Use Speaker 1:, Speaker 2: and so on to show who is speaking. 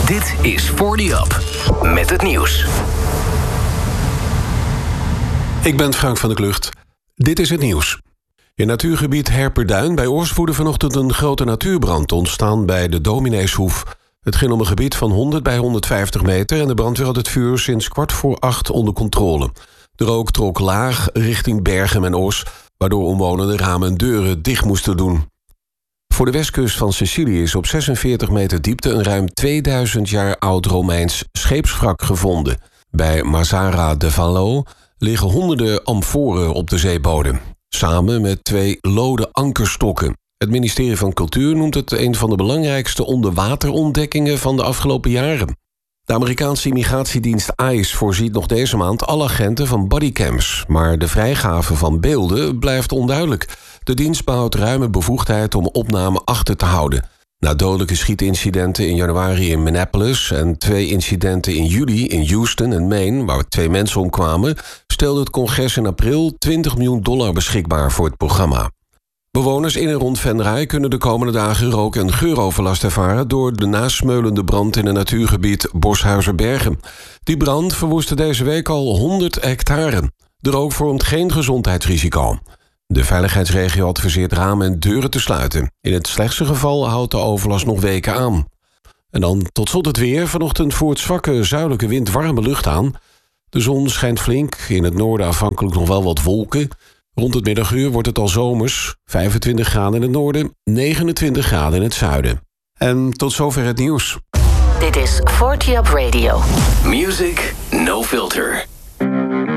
Speaker 1: Dit is 40 Up met het nieuws.
Speaker 2: Ik ben Frank van der Klucht. Dit is het nieuws. In natuurgebied Herperduin bij Oorschvoede vanochtend een grote natuurbrand ontstaan bij de Domineeshoef. Het ging om een gebied van 100 bij 150 meter en de brandweer had het vuur sinds 7:15 onder controle. De rook trok laag richting Bergen en Oss, waardoor omwonenden ramen en deuren dicht moesten doen. Voor de westkust van Sicilië is op 46 meter diepte een ruim 2000 jaar oud Romeins scheepswrak gevonden. Bij Mazzara de Vallo liggen honderden amforen op de zeebodem, samen met 2 lode ankerstokken. Het ministerie van Cultuur noemt het een van de belangrijkste onderwaterontdekkingen van de afgelopen jaren. De Amerikaanse immigratiedienst ICE voorziet nog deze maand alle agenten van bodycams, maar de vrijgave van beelden blijft onduidelijk. De dienst behoudt ruime bevoegdheid om opname achter te houden. Na dodelijke schietincidenten in januari in Minneapolis en 2 incidenten in juli in Houston en Maine, waar 2 mensen omkwamen, stelde het congres in april $20 miljoen beschikbaar voor het programma. Bewoners in en rond Venray kunnen de komende dagen rook- en geuroverlast ervaren door de nasmeulende brand in het natuurgebied Boshuizerbergen. Die brand verwoestte deze week al 100 hectare. De rook vormt geen gezondheidsrisico. De veiligheidsregio adviseert ramen en deuren te sluiten. In het slechtste geval houdt de overlast nog weken aan. En dan tot slot het weer. Vanochtend voert zwakke zuidelijke wind warme lucht aan. De zon schijnt flink. In het noorden afhankelijk nog wel wat wolken. Rond het middaguur wordt het al zomers. 25 graden in het noorden, 29 graden in het zuiden. En tot zover het nieuws.
Speaker 3: Dit is 40 Up Radio.
Speaker 1: Music no filter.